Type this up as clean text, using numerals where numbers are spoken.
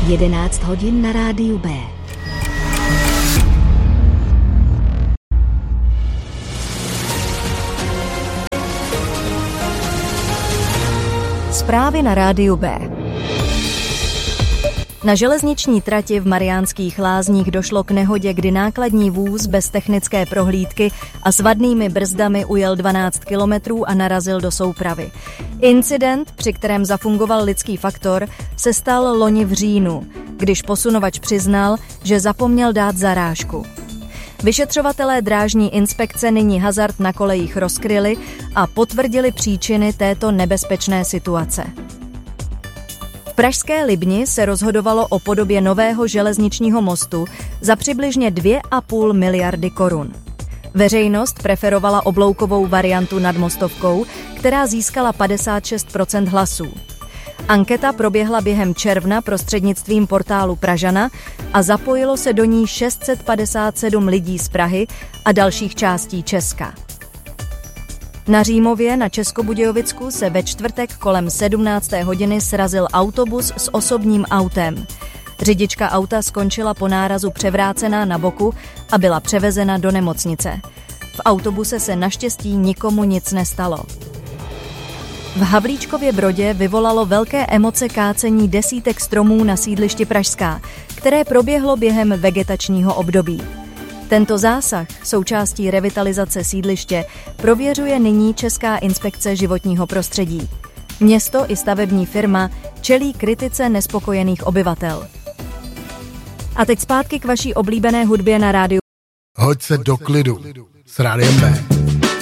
11 hodin na rádiu B. Zprávy na rádiu B. Na železniční trati v Mariánských Lázních došlo k nehodě, kdy nákladní vůz bez technické prohlídky a s vadnými brzdami ujel 12 kilometrů a narazil do soupravy. Incident, při kterém zafungoval lidský faktor, se stal loni v říjnu, když posunovač přiznal, že zapomněl dát zarážku. Vyšetřovatelé drážní inspekce nyní hazard na kolejích rozkryli a potvrdili příčiny této nebezpečné situace. V pražské Libni se rozhodovalo o podobě nového železničního mostu za přibližně 2,5 miliardy korun. Veřejnost preferovala obloukovou variantu nad mostovkou, která získala 56% hlasů. Anketa proběhla během června prostřednictvím portálu Pražana a zapojilo se do ní 657 lidí z Prahy a dalších částí Česka. Na Římově na Českobudějovicku se ve čtvrtek kolem 17. hodiny srazil autobus s osobním autem. Řidička auta skončila po nárazu převrácená na boku a byla převezena do nemocnice. V autobuse se naštěstí nikomu nic nestalo. V Havlíčkově Brodě vyvolalo velké emoce kácení desítek stromů na sídlišti Pražská, které proběhlo během vegetačního období. Tento zásah, součástí revitalizace sídliště, prověřuje nyní Česká inspekce životního prostředí. Město i stavební firma čelí kritice nespokojených obyvatel. A teď zpátky k vaší oblíbené hudbě na rádiu. Hoď se do klidu s Rádiem B.